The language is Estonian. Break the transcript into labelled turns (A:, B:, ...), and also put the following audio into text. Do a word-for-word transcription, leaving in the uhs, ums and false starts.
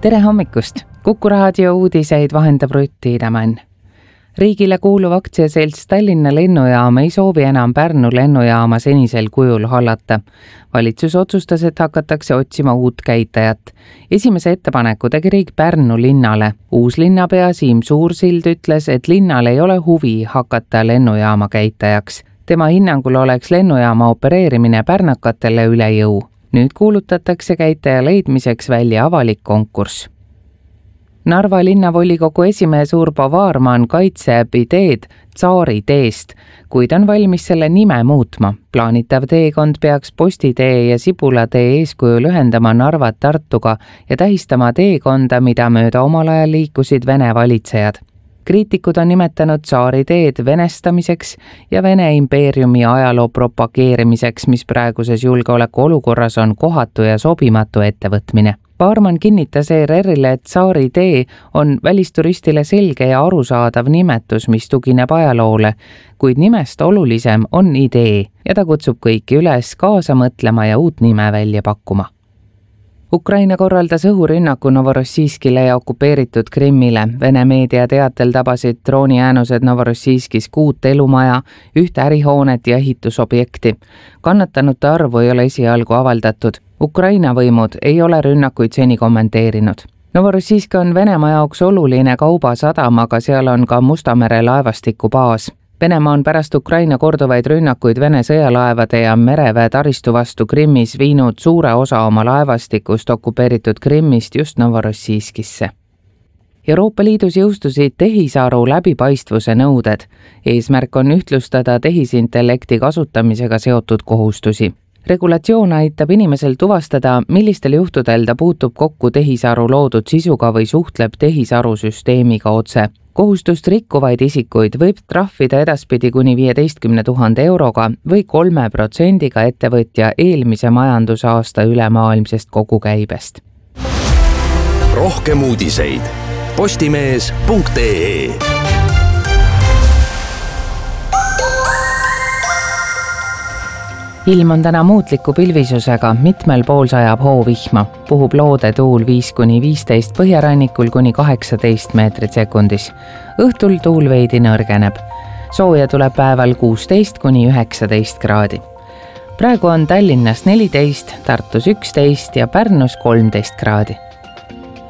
A: tere hommikust! Kuku raadio uudiseid vahendab Rutt Tiidemann. Riigile kuuluv aktsiaselts Tallinna lennujaam ei soovi enam Pärnu lennujaama senisel kujul hallata. Valitsus otsustas, et hakatakse otsima uut käitajat. Esimese ettepaneku tegi riik Pärnu linnale. Uus linnapea Siim Suursild ütles, et linnal ei ole huvi hakata lennujaama käitajaks. Tema hinnangul oleks lennujaama opereerimine pärnakatele üle jõu. Nüüd kuulutatakse käitaja leidmiseks välja avalik konkurss. Narva linnavolikogu esimees Urbo Vaarman kaitseb ideed Tsaari teest, kuid on valmis selle nime muutma. Plaanitav teekond peaks Postitee ja Sibulatee eeskujul ühendama Narvat Tartuga ja tähistama teekonda, mida mööda omal ajal liikusid Vene valitsejad. Kriitikud on nimetanud Tsaari teed venestamiseks ja Vene impeeriumi ajaloo propageerimiseks, mis praeguses julgeoleku olukorras on kohatu ja sobimatu ettevõtmine. Vaarman kinnitas E R R-ile, et Tsaari tee on välisturistile selge ja arusaadav nimetus, mis tugineb ajaloole, kuid nimest olulisem on idee ja ta kutsub kõiki üles kaasa mõtlema ja uut nime välja pakkuma. Ukraina korraldas õhurünnaku Novorossijskile ja okupeeritud Krimmile. Vene meedia teatel tabasid drooniäänused Novorossijskis kuut elumaja, ühte ärihoonet ja ehitusobjekti. Kannatanute arvu ei ole esialgu avaldatud. Ukraina võimud ei ole rünnakuid seni kommenteerinud. Novorossijsk on Venemaa jaoks oluline kaubasadam, aga seal on ka Mustamere laevastiku baas. Venemaa on pärast Ukraina korduvaid rünnakuid Vene sõjalaevade ja mereväe taristu vastu Krimmis viinud suure osa oma laevastikust okupeeritud Krimmist just Novorossijskisse. Euroopa Liidus jõustusid tehisaru läbipaistvuse nõuded. Eesmärk on ühtlustada tehisintellekti kasutamisega seotud kohustusi. Regulatsioon aitab inimesel tuvastada, millistel juhtudel ta puutub kokku tehisaru loodud sisuga või suhtleb tehisarusüsteemiga otse. Kohustust rikkuvaid isikuid võib trahvida edaspidi kuni viieteistkümne tuhande euroga või kolme protsendiga ettevõtja eelmise majandusaasta ülemaailmsest kogukäibest.
B: Rohkem uudiseid postimees punkt ee.
A: Ilm on täna muutliku pilvisusega, mitmel pool sajab hoovihma. Puhub loode tuul viis kuni viisteist, põhjarannikul kuni kaheksateist meetrit sekundis. Õhtul tuul veidi nõrgeneb. Sooja tuleb päeval kuusteist kuni üheksateist kraadi. Praegu on Tallinnas neliteist, Tartus üksteist ja Pärnus kolmteist kraadi.